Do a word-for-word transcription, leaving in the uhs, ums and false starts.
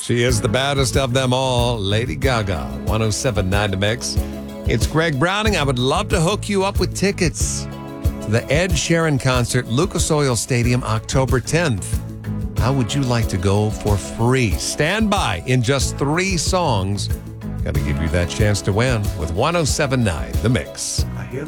She is the baddest of them all, Lady Gaga, one oh seven point nine The Mix. It's Greg Browning. I would love to hook you up with tickets to the Ed Sheeran concert, Lucas Oil Stadium, October tenth. How would you like to go for free? Stand by. In just three songs, got to give you that chance to win with one oh seven point nine The Mix. I hear the